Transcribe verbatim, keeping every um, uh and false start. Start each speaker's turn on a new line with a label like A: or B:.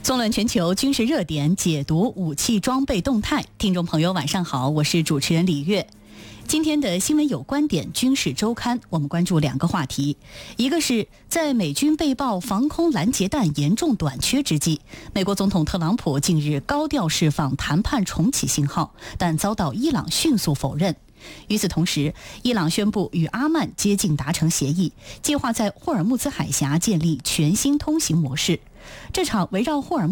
A: 纵论全球军事热点，解读武器装备动态。听众朋友晚上好，我是主持人李月。今天的新闻有观点军事周刊，我们关注两个话题。一个是在美军被曝防空拦截弹严重短缺之际，美国总统特朗普近日高调释放谈判重启信号，但遭到伊朗迅速否认。与此同时，伊朗宣布与阿曼接近达成协议，计划在霍尔木兹海峡建立全新通行模式。这场围绕霍尔木